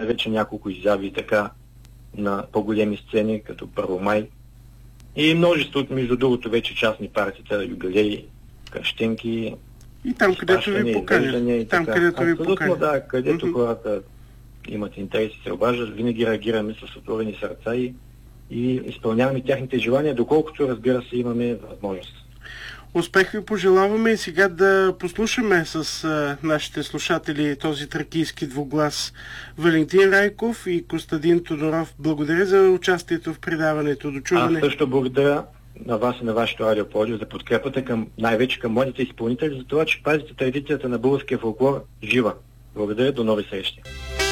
вече няколко изяви така на по-големи сцени, като Първомай. И множество, между другото, вече частни партии, юбилеи, кръщенки, и там, където ви поканят. Абсолютно, да, където хората имат интерес и се обаждат, винаги реагираме с отворени сърца и изпълняваме тяхните желания, доколкото, разбира се, имаме възможност. Успех ви пожелаваме и сега да послушаме с нашите слушатели този тракийски двуглас. Валентин Райков и Костадин Тодоров, благодаря за участието в предаването. До чуване. Аз също благодаря на вас и на вашето радио Пловдив за подкрепата най-вече към младите изпълнители, за това, че пазите традицията на българския фолклор жива. Благодаря, до нови срещи.